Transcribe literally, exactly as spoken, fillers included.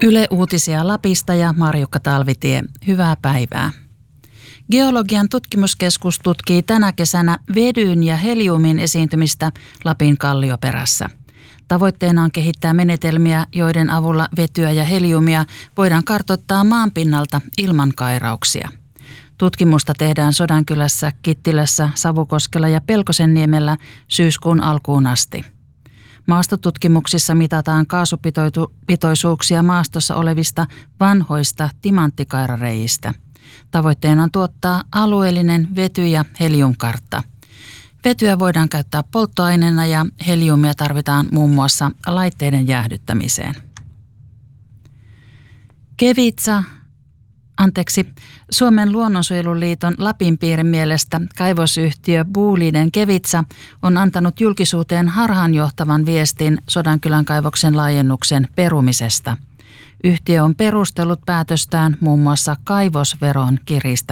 Yle Uutisia Lapista ja Marjukka Talvitie. Hyvää päivää. Geologian tutkimuskeskus tutkii tänä kesänä vedyn ja heliumin esiintymistä Lapin kallioperässä. Tavoitteena on kehittää menetelmiä, joiden avulla vetyä ja heliumia voidaan kartoittaa maanpinnalta ilman kairauksia. Tutkimusta tehdään Sodankylässä, Kittilässä, Savukoskella ja Pelkosenniemellä syyskuun alkuun asti. Maastotutkimuksissa mitataan kaasupitoisuuksia maastossa olevista vanhoista timanttikairareiistä. Tavoitteena on tuottaa alueellinen vety- ja heliumkartta. Vetyä voidaan käyttää polttoaineena ja heliumia tarvitaan muun muassa laitteiden jäähdyttämiseen. Kevitsa, anteeksi, Suomen luonnonsuojeluliiton Lapin piirin mielestä kaivosyhtiö Boliden Kevitsa on antanut julkisuuteen harhaanjohtavan viestin Sodankylän kaivoksen laajennuksen perumisesta. Yhtiö on perustellut päätöstään muun muassa kaivosveron kiristämisellä.